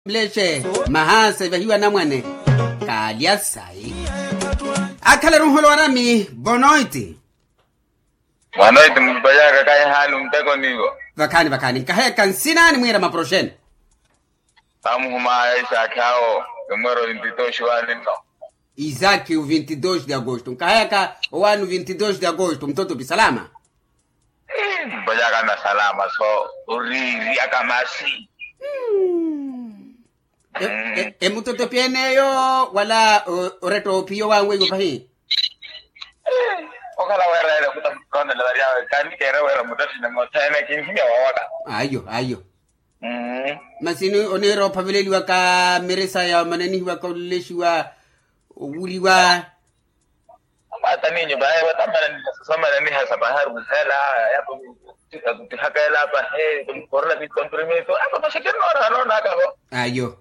Pleche mahase vahiwa na mwane kalia sai akale ruholo warami bonoiti Bonoiti mbayaga kaya halu mtego nigo vakani kahe kansina ni mwira maproshen tamu huma aisha kao numero 22 shwani no Isaac o 22 de agosto kaheka o ano 22 de agosto mtoto bisalama mbayaga na salama so uriri akamasi mtoto pieneyo wala oreto pio wangu ego pahi okala wera ile kutakona la daria kani kera wera mutashi na motene kinhiya wawaka ayo masini onero paveleli waka meresa ya maneni waka uleshiwa uliwa mata ninyo bae watamana soma ni hasa bahari msela yapo tukahakela pa korla bit compromiso apa mashakir no nakago ayo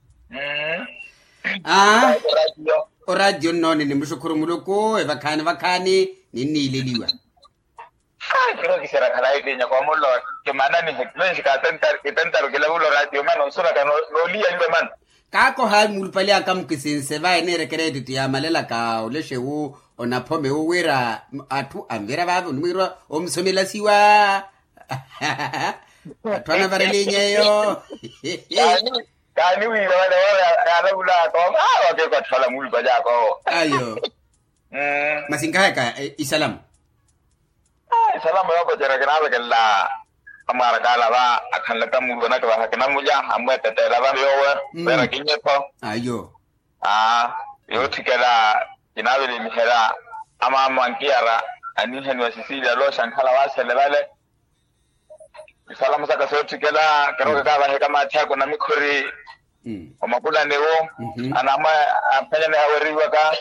radio none ni mshukuru muloko evakani ninileliwa creo que será kala idenya kwa mulo ke manani hekmen ka tentar ke labulo radio man usura ka no lia ndo man kako ha mulpali akam kisinse va ene credit ya malela ka oleshe wu onapome wera atu amvera babo numiro omsomela siwa atwana varelenyeyo kani wi wala alabula ko wake ko thala mulpa jako ayo masinga ka isalam salamu yako jara kana kala amara kala ba akan la tamu na ka kana muja amma ta ta ba yo wera kinye ko ayo yo tikala inawe ni mihera ama mankiara ani henwa sisida lo shankala wasele bale salamu saka so tikala kero ka ba kama thako na mikhori omakula newo anama apenya na hawari waka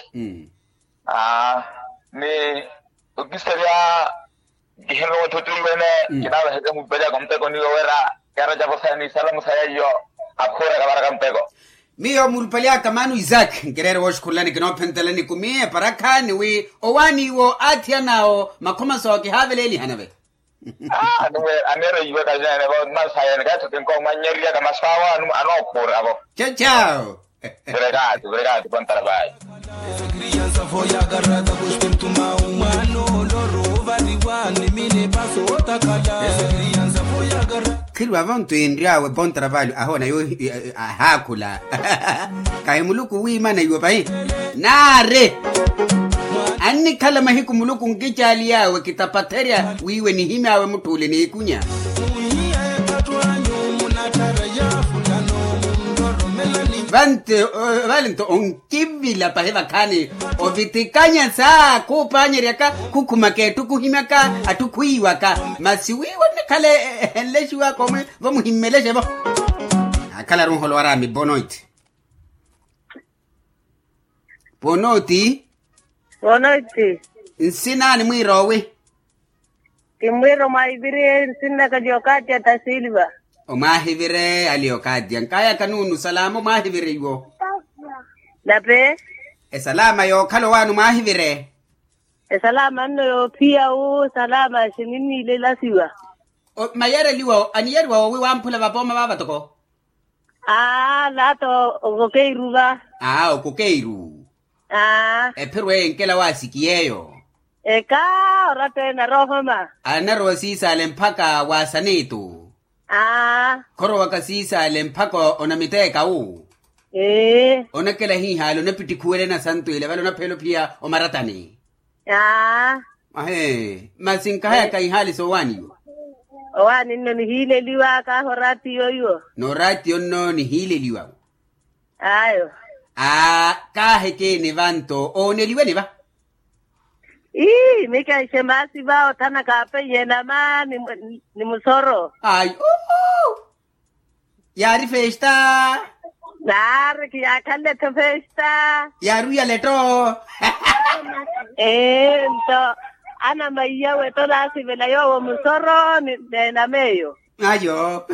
ni ukisaria kihelo watoto wene kinawa heka mubeja komteko ni wera kara jako sani salamu sayayo akora kabara komteko miyo mulpalia kamanu Isaac ngerere woshkulani kino pentelani kumie parakani wi owani wo atianao makoma so kihaveleli hanabe nuwe anero yiwe kajane bo masaya ngato tenko manyeria kama sawa ano kora abo ciao Obrigado, bom trabalho. Kilu avantu indriawe bon trabalho ahona yo hakula kai muluku wi mana yo bai nare anni kala mahiku muluku ngijali yawe kitapateria wiwe ni himawe mutule ni kunya Valento on kivila paheva kani ovitikanya saa kupanyeriaka kukumaketu kuhimaka atukuiwaka masiwiwa nekale leshi wako mwe vamuhimeleshe bo akala runholo warami bonoiti nsinani mwirowe kimwiro maibire nsina kajokati ata silva omahivire aliokadia nkaya kanunu salamu mahivire yo lape salama yo kalo wanu mahivire salama no pia salama shinini le lasiwa mayere liwo aniyeri wa wi wampula baboma baba toko lato okokeiruga okokeiru perwe nkela wasikiyeyo eka orate na rohoma anaro sisa lempaka wasanitu koro wakasisa lempako onamiteka onakela hii halo napitikuwele na santu ile valo napelo pia omaratani masinka haya kai hali so wani no ni hile liwa ka horati yoyo no rati no ni hile liwa ayo ka heke nevanto one liwe neva mika shemasi bao tana kapenye na mani ni musoro yari festa dar ki akale to festa yaru ya leto to ana maiyawe to la sivela yo musoro ni na meyo ayo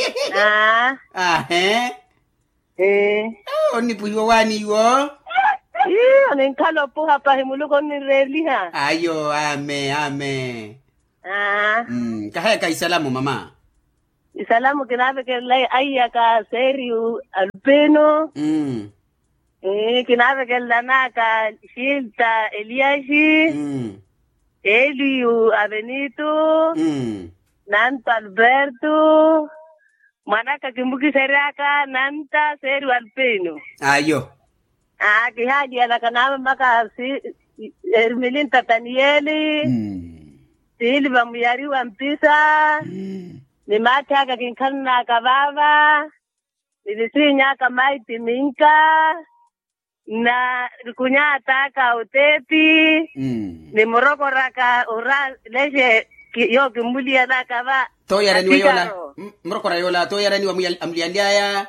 oni puyo wani wo Ninkalo puha pahimuluko ni reliha. Ayo, ame. Kahaya kai salamu mama. Isalamu kinabe ke lai ayaka seriu alpeno. Kinabe ke lanaka Shilta Eliashi. Eliu Abenito. Nanta Alberto. Manaka kimbuki seriaka nanta seriu alpeno. Ayo. Kihadi anakanaba maka Ermelinta Tanieli. Silva Muyari Wampisa. Ni mata kakinkanna kababa. Nilisinya kamaiti minka. Na kunyata ka utepi. Ni moroko raka ura leje yo kimulia na kaba. To yara ni yola. Moroko ra yola to yara ni wa amliandia.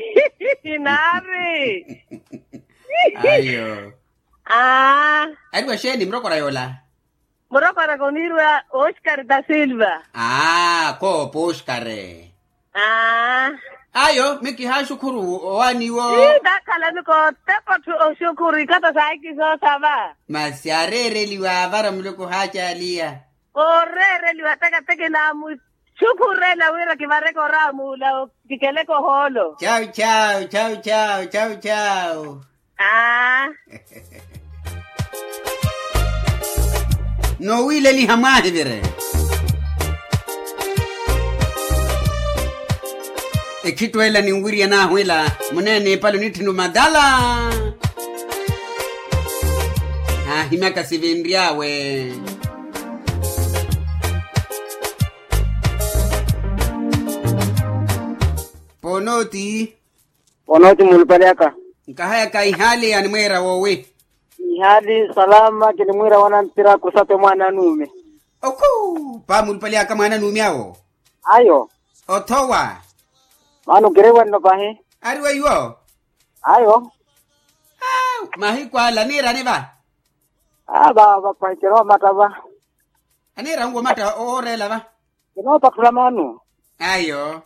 Inari. Ayo. Alwa sheni moroko ra yola. Moroko ra konirwa Oscar da Silva. Ko Oscar. Ayo, miki hashukuru wani wo. Da kala niko tepo tu oshukuru kata saiki so saba. Masiarere liwa vara mluku hacha alia. Orere liwa teke na mu shukure la wira kivareko ramu la kikeleko holo. Ciao ciao ciao ciao ciao ciao. No wile li hamadi vire. Ekitwela ni ngwiri na hwela munene palo nitinu madala. Himaka sivindriawe. Ponoti mulipeleka. Nkahaya kaihali animwera wowe. Ihali salama kilimwira wanampira kusate mwana nume. Pa mulipeleka mwana nume yao. Ayo. Otowa. Manu gerewa no pahe. Ariwa yuo. Ayo. Mahi kwa lanira ni ba. Ba pa kero mata ba. Anira ngo mata orela ba. Kino pakula manu. Ayo.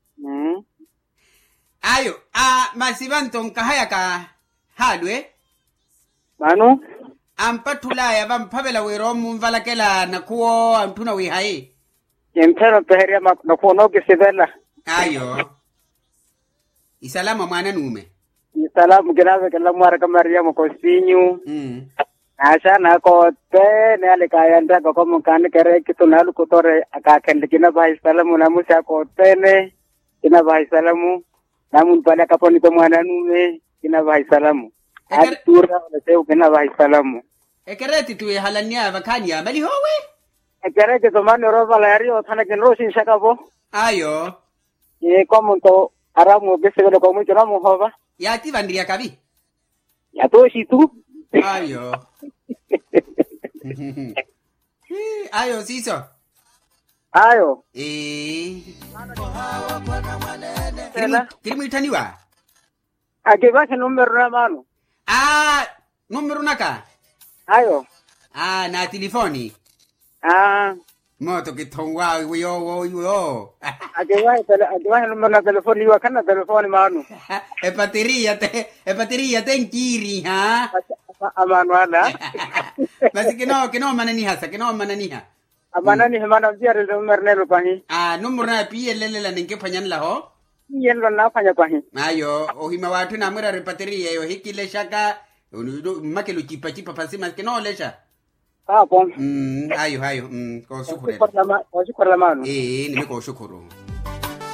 Ayo, masibanto nkahaya ka halwe. Manu? Ampatulaya bampabela wiromu mvalakela nakuo antuna wihai. Yempero peheria nakuo noge sivela. Ayo. Isalama mwana nume. Isalamu ginawe kala mwara kamaria mokosinyu. Asha na ko te ne ale kaya nda ko mukane kere kitunalu kutore akakende kina bai salamu na musa ko tene kina bai salamu. Namun pala kaponi to mwana nume kina bai salamu. Atura na seo kina bai salamu. Ekereti tu halania vakania mali howe. Ekereti to mano roba la rio thana ken rosin shakabo. Ayo. Como to aramu geselo como yo no hoba. Ya ti vandria kabi. Ya to si tu. Ayo. Ayo siso. Ayo. Kirimu itaniwa. Ageba se numero na mano. Numero naka. Ayo. Na telefoni. Moto kitongwa yo. Ageba numero na telefoni wa kana telefoni mano. Bateria te nkiri ha. Amano ala. Basi kino mananiha sa kino mananiha. Amanani hemana via numero nelo pahi. Numero na pia lelela ninge panyan la ho. Yendo na fanya pahi. Ayo, ohima watu na mwera repateria yo hikile shaka makelo chipa pasima kino lesha. Pon. Ayo. Ko shukuru. Ko shukuru mano. Nimeko shukuru.